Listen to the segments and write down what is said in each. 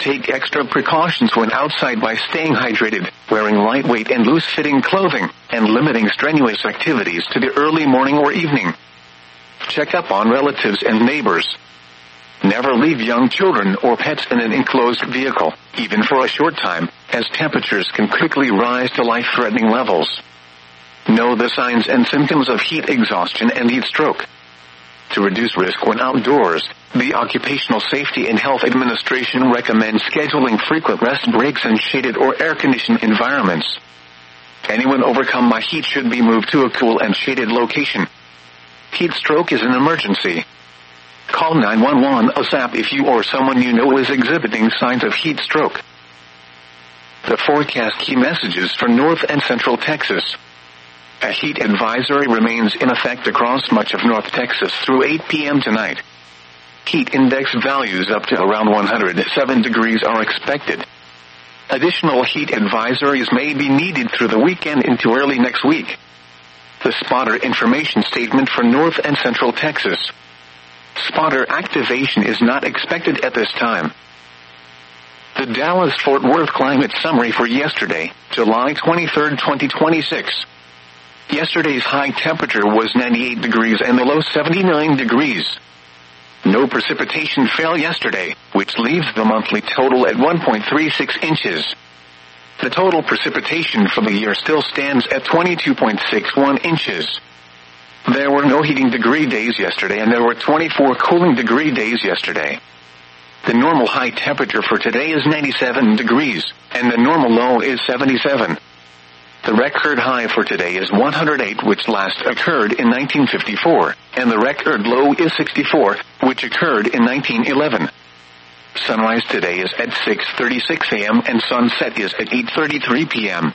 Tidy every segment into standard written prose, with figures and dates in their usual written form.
Take extra precautions when outside by staying hydrated, wearing lightweight and loose-fitting clothing, and limiting strenuous activities to the early morning or evening. Check up on relatives and neighbors. Never leave young children or pets in an enclosed vehicle, even for a short time, as temperatures can quickly rise to life-threatening levels. Know the signs and symptoms of heat exhaustion and heat stroke. To reduce risk when outdoors, the Occupational Safety and Health Administration recommends scheduling frequent rest breaks in shaded or air-conditioned environments. Anyone overcome by heat should be moved to a cool and shaded location. Heat stroke is an emergency. Call 911 ASAP if you or someone you know is exhibiting signs of heat stroke. The forecast key messages for North and Central Texas. A heat advisory remains in effect across much of North Texas through 8 p.m. tonight. Heat index values up to around 107 degrees are expected. Additional heat advisories may be needed through the weekend into early next week. The spotter information statement for North and Central Texas. Spotter activation is not expected at this time. The Dallas-Fort Worth climate summary for yesterday, July 23, 2026. Yesterday's high temperature was 98 degrees and the low 79 degrees. No precipitation fell yesterday, which leaves the monthly total at 1.36 inches. The total precipitation for the year still stands at 22.61 inches. There were no heating degree days yesterday and there were 24 cooling degree days yesterday. The normal high temperature for today is 97 degrees, and the normal low is 77. The record high for today is 108, which last occurred in 1954, and the record low is 64, which occurred in 1911. Sunrise today is at 6:36 a.m. and sunset is at 8:33 p.m.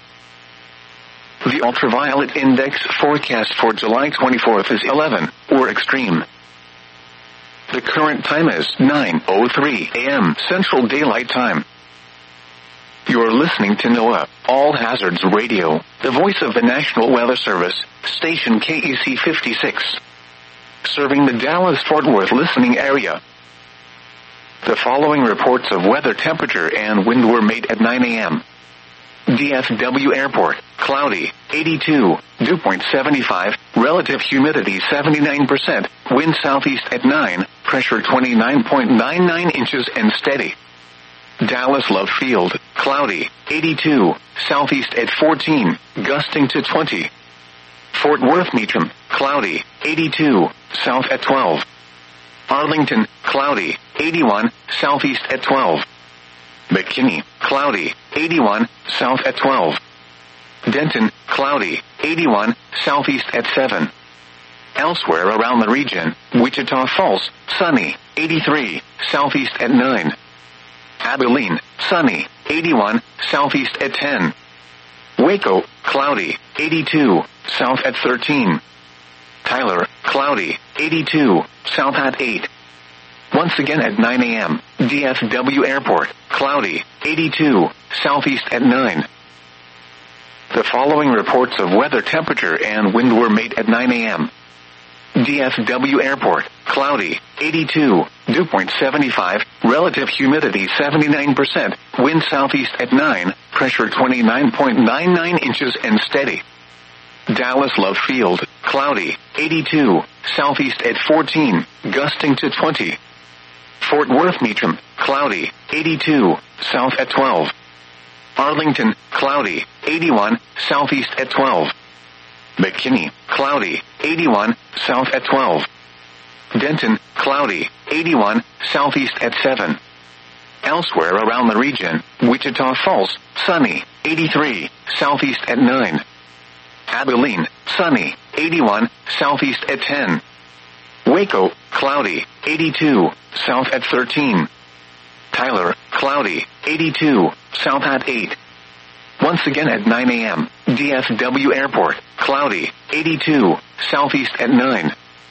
The ultraviolet index forecast for July 24th is 11, or extreme. The current time is 9:03 a.m. Central Daylight Time. You're listening to NOAA, All Hazards Radio, the voice of the National Weather Service, station KEC 56. Serving the Dallas-Fort Worth listening area. The following reports of weather temperature and wind were made at 9 a.m. DFW Airport, cloudy, 82, dew point 75, relative humidity 79%, wind southeast at 9, pressure 29.99 inches and steady. Dallas Love Field, cloudy, 82, southeast at 14, gusting to 20. Fort Worth Meacham, cloudy, 82, south at 12. Arlington, cloudy, 81, southeast at 12. McKinney, cloudy, 81, south at 12. Denton, cloudy, 81, southeast at 7. Elsewhere around the region, Wichita Falls, sunny, 83, southeast at 9. Abilene, sunny, 81, southeast at 10. Waco, cloudy, 82, south at 13. Tyler, cloudy, 82, south at 8. Once again at 9 a.m., DFW Airport, cloudy, 82, southeast at 9. The following reports of weather temperature and wind were made at 9 a.m. DFW Airport, cloudy, 82, dew point 75, relative humidity 79%, wind southeast at 9, pressure 29.99 inches and steady. Dallas Love Field, cloudy, 82, southeast at 14, gusting to 20. Fort Worth Meacham, cloudy, 82, south at 12. Arlington, cloudy, 81, southeast at 12. McKinney, cloudy, 81, south at 12. Denton, cloudy, 81, southeast at 7. Elsewhere around the region, Wichita Falls, sunny, 83, southeast at 9. Abilene, sunny, 81, southeast at 10. Waco, cloudy, 82, south at 13. Tyler, cloudy, 82, south at 8. Once again at 9 a.m., DFW Airport, cloudy, 82, southeast at 9.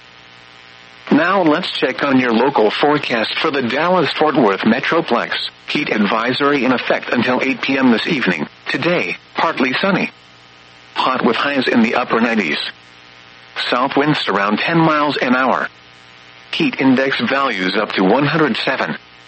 Now let's check on your local forecast for the Dallas-Fort Worth Metroplex. Heat advisory in effect until 8 p.m. this evening. Today, partly sunny. Hot with highs in the upper 90s. South winds around 10 miles an hour. Heat index values up to 107.